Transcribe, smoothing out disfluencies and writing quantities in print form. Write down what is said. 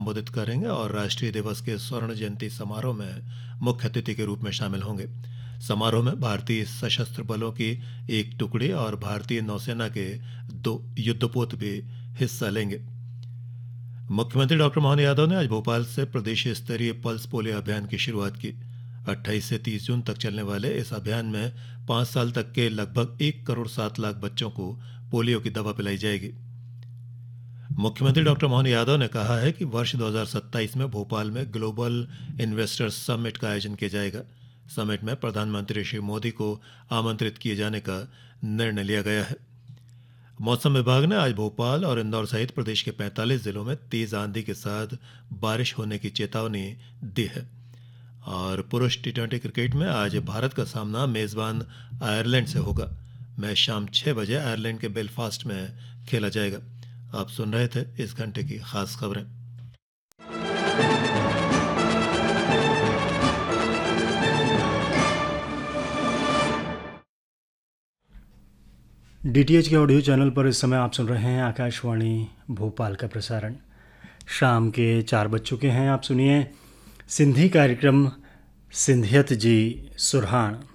संबोधित करेंगे और राष्ट्रीय दिवस के स्वर्ण जयंती समारोह में मुख्य अतिथि के रूप में शामिल होंगे। समारोह में भारतीय सशस्त्र बलों की एक टुकड़ी और भारतीय नौसेना के 2 युद्धपोत भी हिस्सा लेंगे। मुख्यमंत्री डॉक्टर मोहन यादव ने आज भोपाल से प्रदेश स्तरीय पल्स पोलियो अभियान की शुरुआत की। 28 से 30 जून तक चलने वाले इस अभियान में 5 साल तक के लगभग 1 करोड़ 7 लाख बच्चों को पोलियो की दवा पिलाई जाएगी। मुख्यमंत्री डॉक्टर मोहन यादव ने कहा है कि वर्ष 2027 में भोपाल में ग्लोबल इन्वेस्टर्स समिट का आयोजन किया जाएगा। समिट में प्रधानमंत्री श्री मोदी को आमंत्रित किए जाने का निर्णय लिया गया है। मौसम विभाग ने आज भोपाल और इंदौर सहित प्रदेश के 45 जिलों में तेज आंधी के साथ बारिश होने की चेतावनी दी है। और पुरुष टी20 क्रिकेट में आज भारत का सामना मेजबान आयरलैंड से होगा। मैच शाम 6 बजे आयरलैंड के बेलफास्ट में खेला जाएगा। आप सुन रहे थे इस घंटे की खास खबरें। डीटीएच के ऑडियो चैनल पर इस समय आप सुन रहे हैं आकाशवाणी भोपाल का प्रसारण। शाम के 4 बज चुके हैं। आप सुनिए सिंधी कार्यक्रम सिंधियत जी सुरहान।